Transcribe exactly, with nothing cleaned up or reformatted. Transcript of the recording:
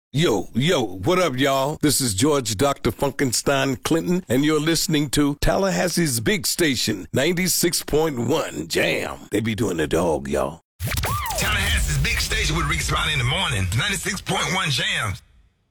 Yo, yo, what up, y'all? This is George Doctor Funkenstein Clinton, and you're listening to Tallahassee's big station, ninety-six point one Jam. They be doing the dog, y'all. Tallahassee's big station with Rick Spot in the morning, ninety-six point one Jams.